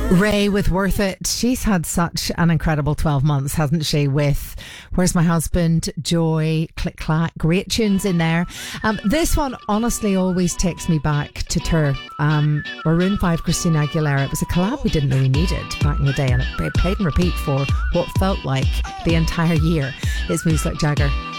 Ray with Worth It. She's had such an incredible 12 months, hasn't she? With Where's My Husband, Joy, Click Clack, great tunes in there. This one honestly always takes me back to Tour. Maroon 5, Christina Aguilera. It was a collab we didn't know we needed back in the day, and it played and repeat for what felt like the entire year. It's Music Like Jagger.